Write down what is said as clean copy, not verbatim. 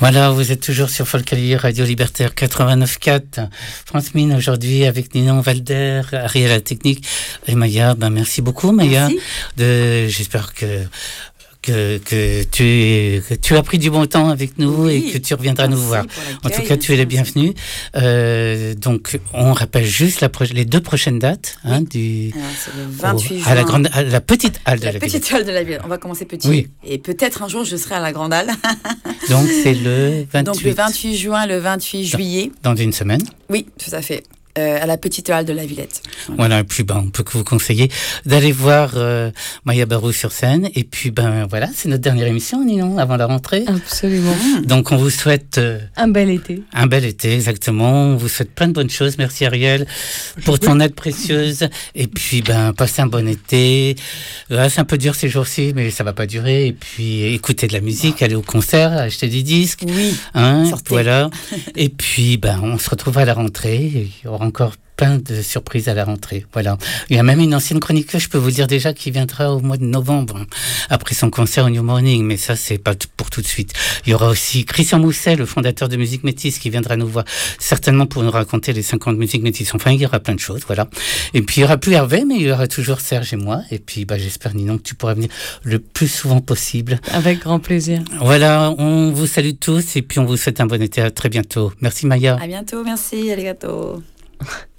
Voilà, vous êtes toujours sur Folkali, Radio Libertaire 89.4. France Mine aujourd'hui avec Ninon Valder, Ariel à la technique et Maya. Merci beaucoup Maya. Merci. J'espère que tu as pris du bon temps avec nous et que tu reviendras nous voir. En tout cas, tu es la bienvenue. Donc, on rappelle juste les 2 prochaines dates. C'est le 28 juin. À la petite halle de la Villette. Petite halle de la Villette. On va commencer petit. Oui. Et peut-être un jour, je serai à la grande halle. Donc, c'est le 28. Donc, le 28 juin, le 28 juillet. Dans une semaine. Oui, tout à fait. À la petite halle de la Villette. Voilà, et puis on peut que vous conseiller d'aller voir Maya Barou sur scène. Et puis voilà, c'est notre dernière émission, Ninon, avant la rentrée. Absolument. Donc on vous souhaite un bel été. Un bel été, exactement. On vous souhaite plein de bonnes choses. Merci Ariel pour ton aide précieuse. Et puis passez un bon été. C'est un peu dur ces jours-ci, mais ça va pas durer. Et puis écoutez de la musique, aller au concert, acheter des disques. Oui. Sortez. Voilà. Et puis on se retrouvera à la rentrée. Il y aura encore plein de surprises à la rentrée. Voilà. Il y a même une ancienne chroniqueuse, je peux vous dire déjà, qui viendra au mois de novembre, après son concert au New Morning, mais ça, c'est pas pour tout de suite. Il y aura aussi Christian Mousset, le fondateur de Musique Métis, qui viendra nous voir, certainement pour nous raconter les 50 musiques métis. Enfin, il y aura plein de choses, voilà. Et puis, il y aura plus Hervé, mais il y aura toujours Serge et moi. Et puis, j'espère, Ninon, que tu pourras venir le plus souvent possible. Avec grand plaisir. Voilà, on vous salue tous, et puis on vous souhaite un bon été. À très bientôt. Merci, Maya. À bientôt, merci, arigato.